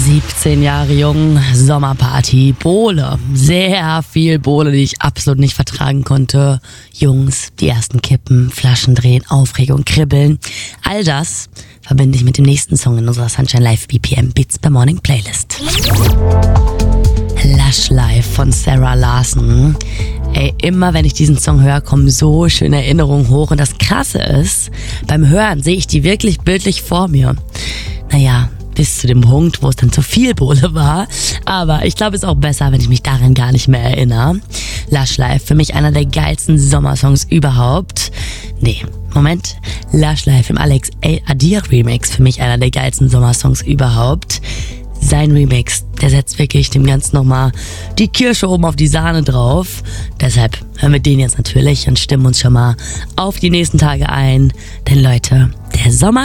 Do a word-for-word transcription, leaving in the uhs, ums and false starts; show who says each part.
Speaker 1: siebzehn Jahre jung, Sommerparty, Bowle. Sehr viel Bowle, die ich absolut nicht vertragen konnte. Jungs, die ersten Kippen, Flaschen drehen, Aufregung, Kribbeln. All das verbinde ich mit dem nächsten Song in unserer Sunshine Live B P M Beats per Morning Playlist. Lush Life von Sarah Larson. Ey, immer wenn ich diesen Song höre, kommen so schöne Erinnerungen hoch. Und das Krasse ist, beim Hören sehe ich die wirklich bildlich vor mir. Naja, bis zu dem Punkt, wo es dann zu viel Bowle war. Aber ich glaube, es ist auch besser, wenn ich mich daran gar nicht mehr erinnere. Lush Life, für mich einer der geilsten Sommersongs überhaupt. Nee, Moment. Lush Life im Alex Adir Remix, für mich einer der geilsten Sommersongs überhaupt. Sein Remix, der setzt wirklich dem Ganzen nochmal die Kirsche oben auf die Sahne drauf. Deshalb hören wir den jetzt natürlich und stimmen uns schon mal auf die nächsten Tage ein. Denn Leute, der Sommer